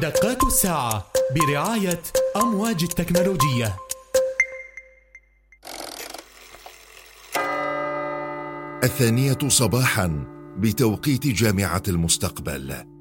دقات الساعة برعاية أمواج التكنولوجية. 2:00 صباحا بتوقيت جامعة المستقبل.